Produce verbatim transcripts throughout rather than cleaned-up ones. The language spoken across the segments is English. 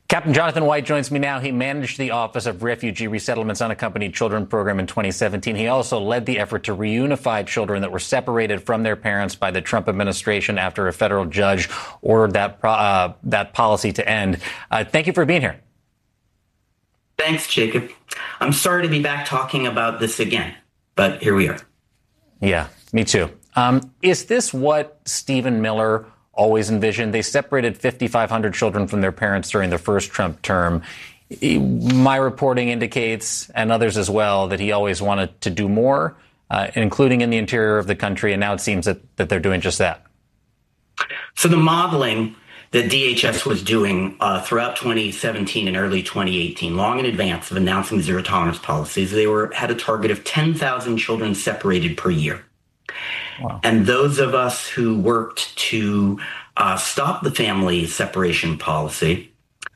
Captain Jonathan White joins me now. He managed the Office of Refugee Resettlement's Unaccompanied Children program in twenty seventeen. He also led the effort to reunify children that were separated from their parents by the Trump administration after a federal judge ordered that uh, that policy to end. Uh, thank you for being here. Thanks, Jacob. I'm sorry to be back talking about this again, but here we are. Yeah, me too. Um, is this what Stephen Miller always envisioned? They separated fifty-five hundred children from their parents during the first Trump term. My reporting indicates, and others as well, that he always wanted to do more, uh, including in the interior of the country. And now it seems that, that they're doing just that. So the modeling that D H S was doing uh, throughout twenty seventeen and early twenty eighteen, long in advance of announcing zero tolerance policies, they were had a target of ten thousand children separated per year. Wow. And those of us who worked to uh, stop the family separation policy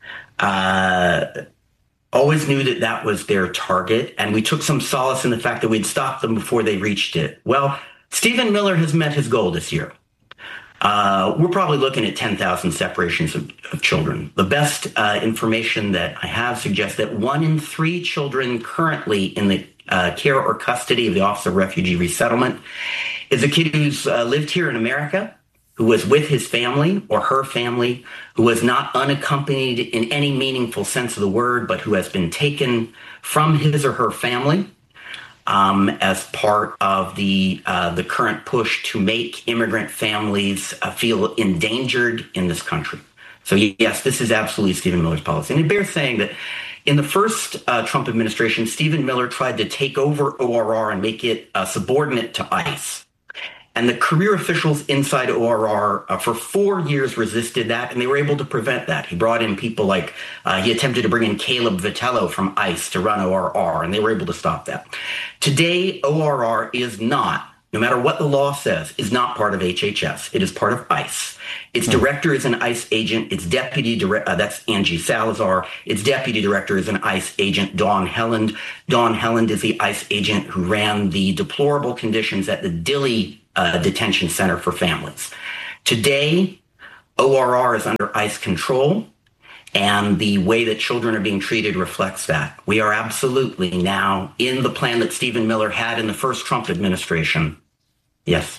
uh, always knew that that was their target, and we took some solace in the fact that we'd stopped them before they reached it. Well, Stephen Miller has met his goal this year. Uh, we're probably looking at ten thousand separations of, of children. The best uh, information that I have suggests that one in three children currently in the uh, care or custody of the Office of Refugee Resettlement is a kid who's uh, lived here in America, who was with his family or her family, who was not unaccompanied in any meaningful sense of the word, but who has been taken from his or her family um, as part of the uh, the current push to make immigrant families uh, feel endangered in this country. So yes, this is absolutely Stephen Miller's policy. And it bears saying that in the first uh, Trump administration, Stephen Miller tried to take over O R R and make it uh, subordinate to ICE. And the career officials inside O R R uh, for four years resisted that, and they were able to prevent that. He brought in people like, uh, he attempted to bring in Caleb Vitello from ICE to run O R R, and they were able to stop that. Today, O R R is not, no matter what the law says, is not part of H H S. It is part of ICE. Its director is an ICE agent. Its deputy director, uh, that's Angie Salazar. Its deputy director is an ICE agent, Dawn Helland. Dawn Helland is the ICE agent who ran the deplorable conditions at the Dilley uh, Detention Center for Families. Today, O R R is under ICE control, and the way that children are being treated reflects that. We are absolutely now in the plan that Stephen Miller had in the first Trump administration. Yes.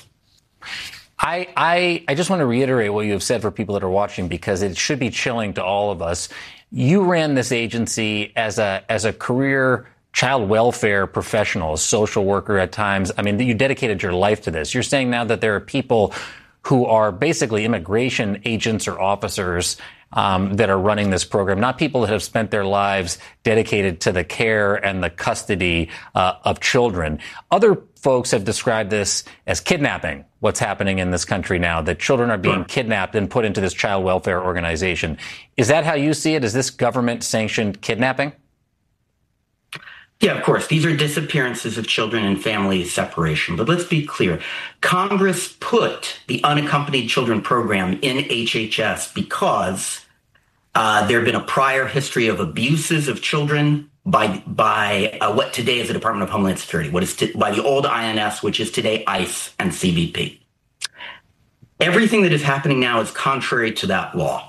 I, I, I just want to reiterate what you have said for people that are watching, because it should be chilling to all of us. You ran this agency as a as a career child welfare professional, a social worker at times. I mean, you dedicated your life to this. You're saying now that there are people who are basically immigration agents or officers um, that are running this program, not people that have spent their lives dedicated to the care and the custody uh, of children. Other folks have described this as kidnapping, what's happening in this country now, that children are being kidnapped and put into this child welfare organization. Is that how you see it? Is this government-sanctioned kidnapping? Yeah, of course. These are disappearances of children and family separation. But let's be clear. Congress put the Unaccompanied Children program in H H S because uh, there had been a prior history of abuses of children by by uh, what today is the Department of Homeland Security, what is t- by the old I N S, which is today ICE and C B P. Everything that is happening now is contrary to that law.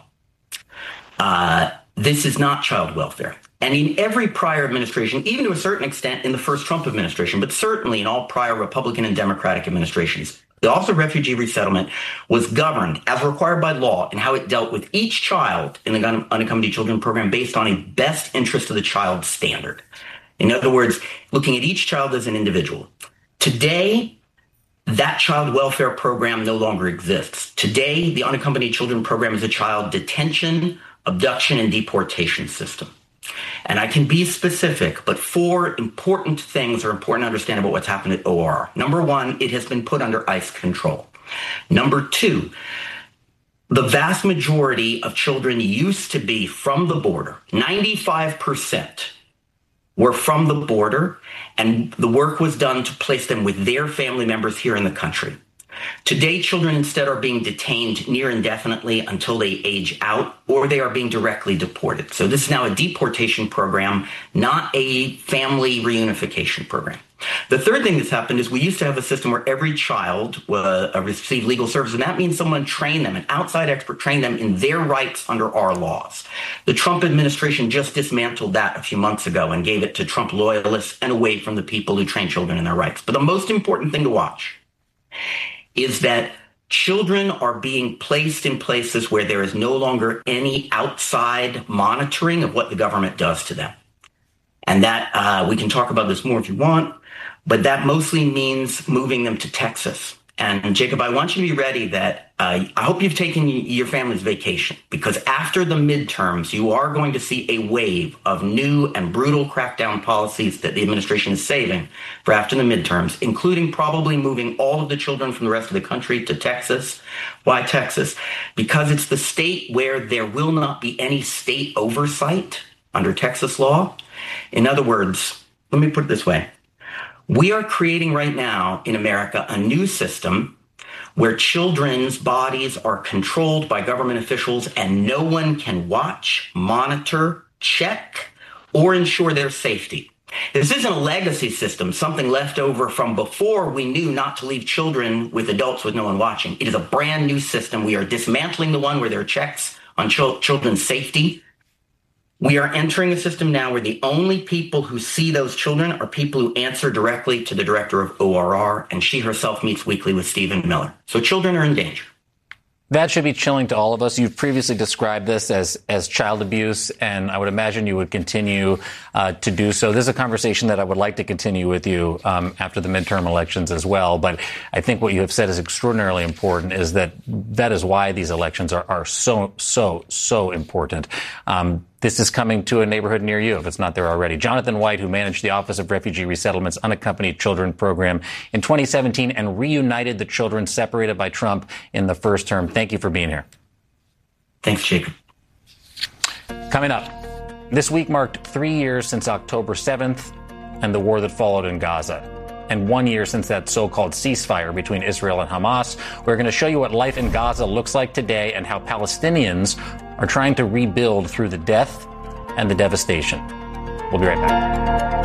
Uh, this is not child welfare. And in every prior administration, even to a certain extent in the first Trump administration, but certainly in all prior Republican and Democratic administrations, the Office of Refugee Resettlement was governed as required by law in how it dealt with each child in the Unaccompanied Children program based on a best interest of the child standard. In other words, looking at each child as an individual. Today, that child welfare program no longer exists. Today, the Unaccompanied Children program is a child detention, abduction, and deportation system. And I can be specific, but four important things are important to understand about what's happened at O R R. Number one, it has been put under ICE control. Number two, the vast majority of children used to be from the border. ninety-five percent were from the border, and the work was done to place them with their family members here in the country. Today, children instead are being detained near indefinitely until they age out, or they are being directly deported. So this is now a deportation program, not a family reunification program. The third thing that's happened is we used to have a system where every child uh, received legal service, and that means someone trained them, an outside expert trained them in their rights under our laws. The Trump administration just dismantled that a few months ago and gave it to Trump loyalists and away from the people who train children in their rights. But the most important thing to watch is that children are being placed in places where there is no longer any outside monitoring of what the government does to them. And that, uh, we can talk about this more if you want, but that mostly means moving them to Texas. And Jacob, I want you to be ready that uh, I hope you've taken your family's vacation, because after the midterms, you are going to see a wave of new and brutal crackdown policies that the administration is saving for after the midterms, including probably moving all of the children from the rest of the country to Texas. Why Texas? Because it's the state where there will not be any state oversight under Texas law. In other words, let me put it this way. We are creating right now in America a new system where children's bodies are controlled by government officials and no one can watch, monitor, check, or ensure their safety. This isn't a legacy system, something left over from before we knew not to leave children with adults with no one watching. It is a brand new system. We are dismantling the one where there are checks on ch- children's safety. We are entering a system now where the only people who see those children are people who answer directly to the director of O R R, and she herself meets weekly with Stephen Miller. So children are in danger. That should be chilling to all of us. You've previously described this as as child abuse, and I would imagine you would continue uh, to do so. This is a conversation that I would like to continue with you um, after the midterm elections as well. But I think what you have said is extraordinarily important, is that that is why these elections are, are so, so, so important. Um, This is coming to a neighborhood near you, if it's not there already. Jonathan White, who managed the Office of Refugee Resettlement's Unaccompanied Children program in twenty seventeen and reunited the children separated by Trump in the first term. Thank you for being here. Thanks, Jacob. Coming up, this week marked three years since October seventh and the war that followed in Gaza, and one year since that so-called ceasefire between Israel and Hamas. We're going to show you what life in Gaza looks like today and how Palestinians are trying to rebuild through the death and the devastation. We'll be right back.